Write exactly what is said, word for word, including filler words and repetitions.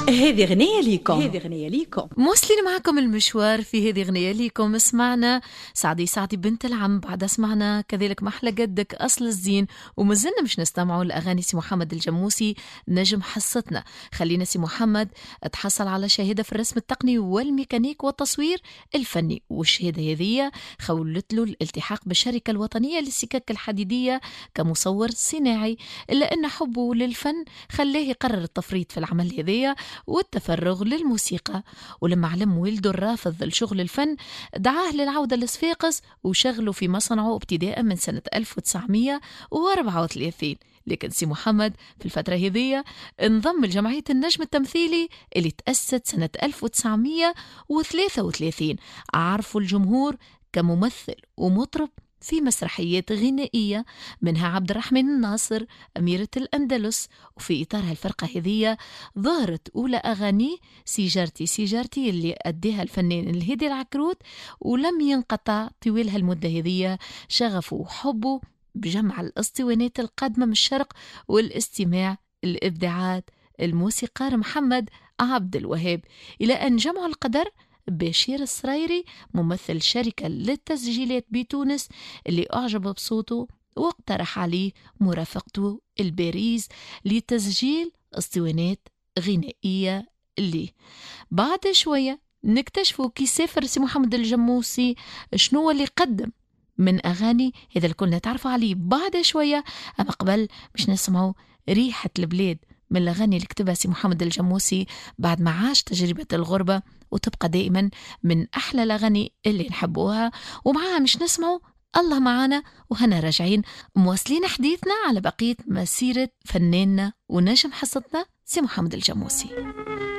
هذه غنية ليكم هذه غنية ليكم موصلين معكم المشوار في هذه غنية ليكم. سمعنا سعدي سعدي بنت العم، بعد سمعنا كذلك محلى جدك أصل الزين، ومازلنا مش نستمعوا لأغاني سي محمد الجموسي نجم حصتنا. خلينا سي محمد تحصل على شهادة في الرسم التقني والميكانيك والتصوير الفني، والشهادة هذه خولت له الالتحاق بالشركة الوطنية للسكك الحديدية كمصور صناعي، إلا أن حبه للفن خلاه يقرر التفريط في العمل هذية والتفرغ للموسيقى. ولما علم والده الرافض لشغل الفن دعاه للعودة لصفاقس وشغله في مصنعه ابتداء من سنة ألف وتسعمية وأربعة وثلاثين. لكن سي محمد في الفترة هذه انضم لجمعية النجم التمثيلي اللي تأسست سنة ألف وتسعمية وثلاثة وثلاثين. عرفوا الجمهور كممثل ومطرب في مسرحيات غنائية، منها عبد الرحمن الناصر أميرة الأندلس. وفي إطار هالفرقة هذية ظهرت أولى أغاني سيجارتي سيجارتي اللي أديها الفنان الهادي العكروت، ولم ينقطع طويل هالمدة هذية شغفه وحبه بجمع الاسطوانات القادمة من الشرق والاستماع الإبداعات الموسيقار محمد عبد الوهاب، إلى أن جمع القدر بشير السرايري ممثل شركة للتسجيلات بتونس اللي أعجب بصوته واقترح عليه مرافقته الباريس لتسجيل اسطوانات غنائية ليه. بعد شوية نكتشفوا كي سافر سي محمد الجموسي شنو اللي قدم من أغاني، هذا الكل نتعرف عليه بعد شوية. أما قبل مش نسمعوا ريحة البلاد من الأغاني اللي كتبها سي محمد الجموسي بعد ما عاش تجربة الغربة، وتبقى دائما من أحلى الأغاني اللي نحبوها. ومعها مش نسمعوا الله معانا، وهنا راجعين مواصلين حديثنا على بقية مسيرة فناننا ونجم حصتنا سي محمد الجموسي.